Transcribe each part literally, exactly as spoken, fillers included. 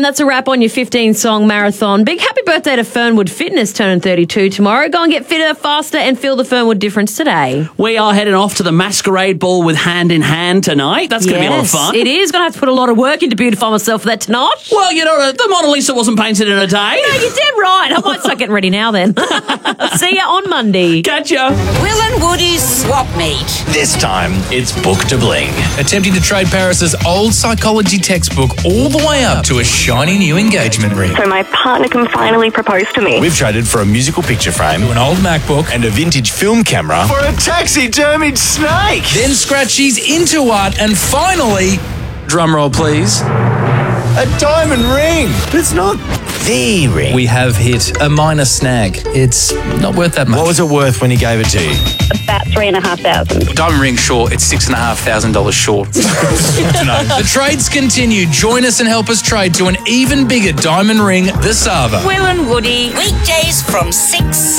and that's a wrap on your fifteen-song marathon. Big happy birthday to Fernwood Fitness, turning thirty-two tomorrow. Go and get fitter, faster, and feel the Fernwood difference today. We are heading off to the Masquerade Ball with Hand in Hand tonight. That's going to yes, be a lot of fun. It is. Going to have to put a lot of work in to beautify myself for that tonight. Well, you know, the Mona Lisa wasn't painted in a day. No, you're dead right. I might start getting ready now then. See ya on Monday. Catch ya. Will and Woody's Swap Meet. This time, it's Book to Bling. Attempting to trade Paris's old psychology textbook all the way up to a shiny new engagement ring. So my partner can finally propose to me. We've traded for a musical picture frame, An old MacBook. and a vintage film camera for a taxidermied snake. Then Scratchy's into art and finally, drumroll please, A diamond ring. But it's not the ring. we have hit a minor snag. It's not worth that much. What was it worth when he gave it to you? About three and a half thousand. Diamond ring short, it's six and a half thousand dollars short. Good to know. The trades continue. Join us and help us trade to an even bigger diamond ring, the Sava. Will and Woody. Weekdays from six.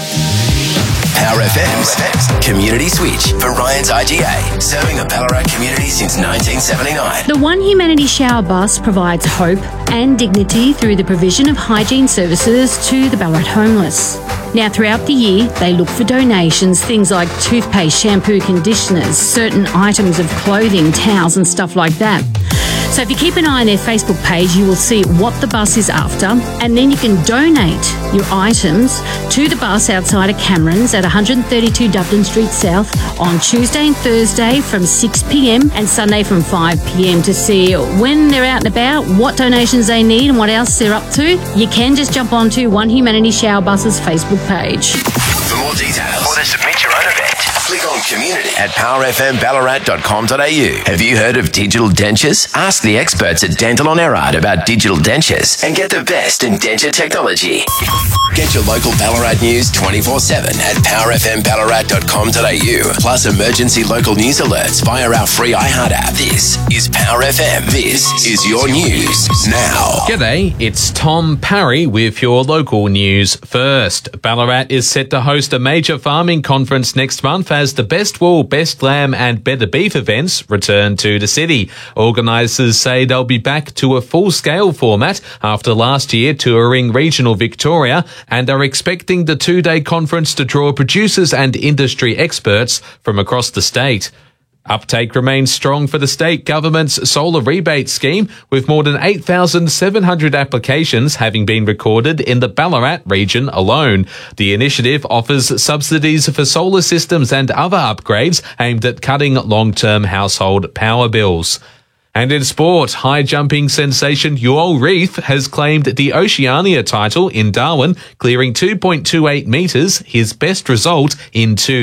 Power F M's Community Switch for Ryan's I G A, serving the Ballarat community since nineteen seventy-nine. The One Humanity Shower Bus provides hope and dignity through the provision of hygiene services to the Ballarat homeless. Now, throughout the year, they look for donations, things like toothpaste, shampoo, conditioners, certain items of clothing, towels and stuff like that. So if you keep an eye on their Facebook page, you will see what the bus is after, and then you can donate your items to the bus outside of Cameron's at one thirty-two Dublin Street South on Tuesday and Thursday from six p m and Sunday from five p m to see when they're out and about, what donations they need and what else they're up to. You can just jump onto One Humanity Shower Bus's Facebook page. For more details or to submit your own event, click on Community at power f m ballarat dot com dot a u. Have you heard of digital dentures? Ask the experts at Dental on Erard about digital dentures and get the best in denture technology. Get your local Ballarat news twenty-four seven at power f m ballarat dot com dot a u. Plus emergency local news alerts via our free iHeart app. This is Power F M. This is your news now. G'day, it's Tom Parry with your local news first. Ballarat is set to host a major farming conference next month as the Best Wool, Best Lamb and Better Beef events return to the city. Organisers say they'll be back to a full-scale format after last year touring regional Victoria and are expecting the two-day conference to draw producers and industry experts from across the state. Uptake remains strong for the state government's solar rebate scheme, with more than eight thousand seven hundred applications having been recorded in the Ballarat region alone. The initiative offers subsidies for solar systems and other upgrades aimed at cutting long-term household power bills. And in sport, high-jumping sensation Yoel Reith has claimed the Oceania title in Darwin, clearing two point two eight metres, his best result in two